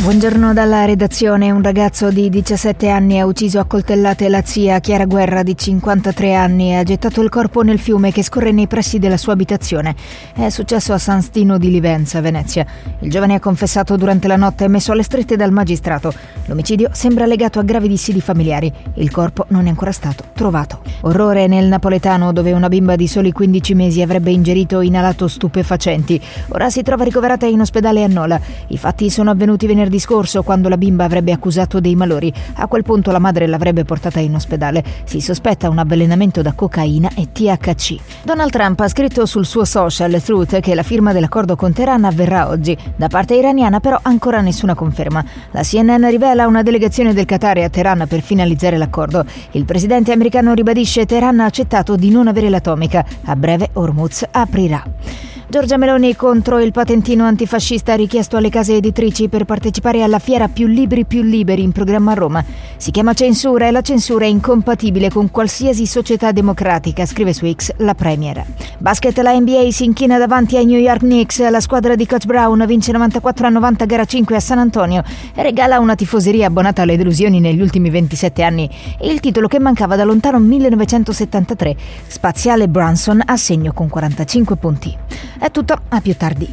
Buongiorno dalla redazione. Un ragazzo di 17 anni ha ucciso a coltellate la zia Chiara Guerra di 53 anni e ha gettato il corpo nel fiume che scorre nei pressi della sua abitazione. È successo a San Stino di Livenza, Venezia. Il giovane ha confessato durante la notte messo alle strette dal magistrato. L'omicidio sembra legato a gravi dissidi familiari. Il corpo non è ancora stato trovato. Orrore nel napoletano, dove una bimba di soli 15 mesi avrebbe ingerito inalato stupefacenti. Ora si trova ricoverata in ospedale a Nola. I fatti sono avvenuti venerdì scorso, quando la bimba avrebbe accusato dei malori. A quel punto la madre l'avrebbe portata in ospedale. Si sospetta un avvelenamento da cocaina e THC. Donald Trump ha scritto sul suo social Truth che la firma dell'accordo con Teheran avverrà oggi. Da parte iraniana però ancora nessuna conferma. La CNN rivela una delegazione del Qatar a Teheran per finalizzare l'accordo. Il presidente americano ribadisce: Teheran ha accettato di non avere l'atomica. A breve Hormuz aprirà. Giorgia Meloni contro il patentino antifascista, ha richiesto alle case editrici per partecipare alla fiera Più Libri Più Liberi in programma a Roma. Si chiama censura e la censura è incompatibile con qualsiasi società democratica, scrive su X la Premier. Basket, la NBA si inchina davanti ai New York Knicks. La squadra di Coach Brown vince 94-90 gara 5 a San Antonio e regala una tifoseria abbonata alle delusioni negli ultimi 27 anni e il titolo che mancava da lontano 1973. Spaziale Brunson a segno con 45 punti. È tutto, a più tardi.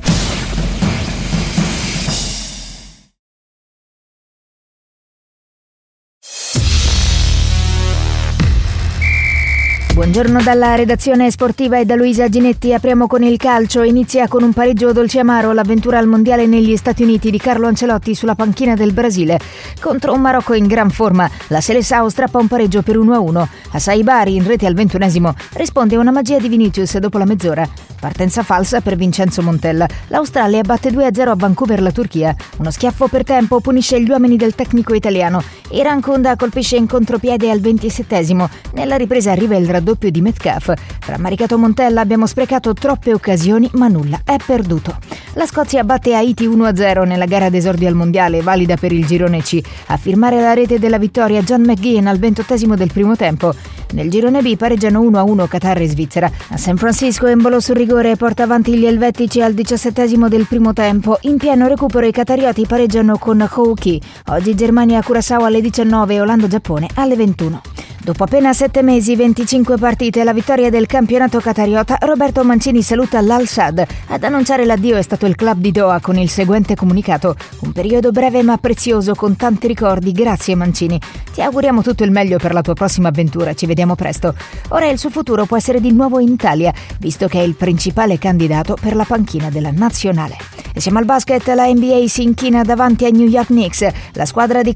Buongiorno dalla redazione sportiva e da Luisa Ginetti. Apriamo con il calcio. Inizia con un pareggio dolce amaro l'avventura al mondiale negli Stati Uniti di Carlo Ancelotti sulla panchina del Brasile. Contro un Marocco in gran forma, la Seleção strappa un pareggio per 1-1. Assai Bari, in rete al 21esimo, risponde a una magia di Vinicius dopo la mezz'ora. Partenza falsa per Vincenzo Montella. L'Australia batte 2-0 a Vancouver la Turchia. Uno schiaffo per tempo punisce gli uomini del tecnico italiano. Iran Kunda colpisce in contropiede al 27esimo. Nella ripresa arriva il raddoppio di Metcalf. Rammaricato Montella: abbiamo sprecato troppe occasioni ma nulla è perduto. La Scozia batte Haiti 1-0 nella gara d'esordio al mondiale, valida per il girone C. A firmare la rete della vittoria John McGinn al 28esimo del primo tempo. Nel girone B pareggiano 1-1 Qatar e Svizzera. A San Francisco Embolo sul rigore porta avanti gli elvetici al 17esimo del primo tempo. In pieno recupero i qatarioti pareggiano con Houki. Oggi Germania-Curaçao alle 19 e Olanda-Giappone alle 21. Dopo appena 7 mesi, 25 partite e la vittoria del campionato qatariota, Roberto Mancini saluta l'Al-Sadd. Ad annunciare l'addio è stato il club di Doha con il seguente comunicato: un periodo breve ma prezioso con tanti ricordi, grazie Mancini. Ti auguriamo tutto il meglio per la tua prossima avventura, ci vediamo presto. Ora il suo futuro può essere di nuovo in Italia, visto che è il principale candidato per la panchina della nazionale. E siamo al basket, la NBA si inchina davanti ai New York Knicks. La squadra di